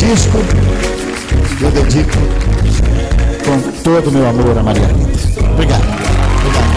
disco eu dedico com todo o meu amor a Maria Rita. Obrigado.